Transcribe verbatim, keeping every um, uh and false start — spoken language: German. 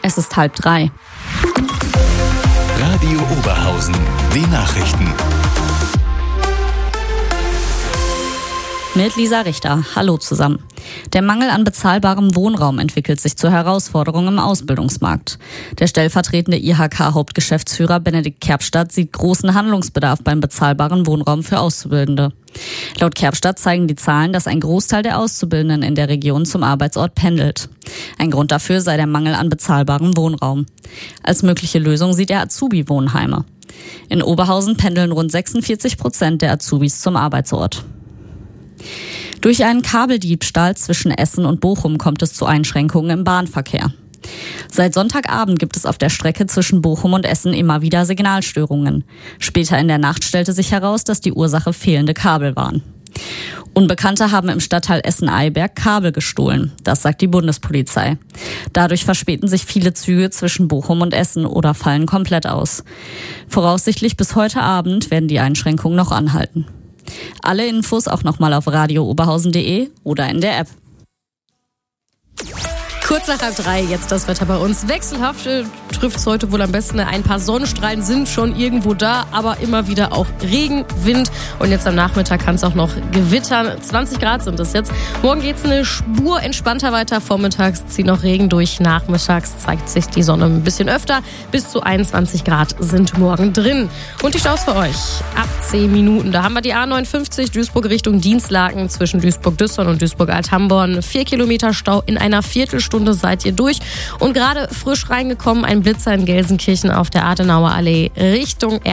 Es ist halb drei. Radio Oberhausen, die Nachrichten. Mit Lisa Richter. Hallo zusammen. Der Mangel an bezahlbarem Wohnraum entwickelt sich zur Herausforderung im Ausbildungsmarkt. Der stellvertretende I H K-Hauptgeschäftsführer Benedikt Kerbstadt sieht großen Handlungsbedarf beim bezahlbaren Wohnraum für Auszubildende. Laut Kerbstadt zeigen die Zahlen, dass ein Großteil der Auszubildenden in der Region zum Arbeitsort pendelt. Ein Grund dafür sei der Mangel an bezahlbarem Wohnraum. Als mögliche Lösung sieht er Azubi-Wohnheime. In Oberhausen pendeln rund sechsundvierzig Prozent der Azubis zum Arbeitsort. Durch einen Kabeldiebstahl zwischen Essen und Bochum kommt es zu Einschränkungen im Bahnverkehr. Seit Sonntagabend gibt es auf der Strecke zwischen Bochum und Essen immer wieder Signalstörungen. Später in der Nacht stellte sich heraus, dass die Ursache fehlende Kabel waren. Unbekannte haben im Stadtteil Essen-Eiberg Kabel gestohlen, das sagt die Bundespolizei. Dadurch verspäten sich viele Züge zwischen Bochum und Essen oder fallen komplett aus. Voraussichtlich bis heute Abend werden die Einschränkungen noch anhalten. Alle Infos auch nochmal auf radio oberhausen punkt de oder in der App. Kurz nach halb drei, jetzt das Wetter bei uns. Wechselhaft äh, trifft es heute wohl am besten. Ein paar Sonnenstrahlen sind schon irgendwo da, aber immer wieder auch Regen, Wind. Und jetzt am Nachmittag kann es auch noch gewittern. zwanzig Grad sind es jetzt. Morgen geht es eine Spur entspannter weiter. Vormittags zieht noch Regen durch. Nachmittags zeigt sich die Sonne ein bisschen öfter. Bis zu einundzwanzig Grad sind morgen drin. Und die Staus für euch ab zehn Minuten. Da haben wir die A neunundfünfzig Duisburg Richtung Dienstlaken zwischen Duisburg-Düsseldorf und Duisburg-Althamborn. Vier Kilometer Stau in einer Viertelstunde. Seid ihr durch. Und gerade frisch reingekommen, ein Blitzer in Gelsenkirchen auf der Adenauer Allee Richtung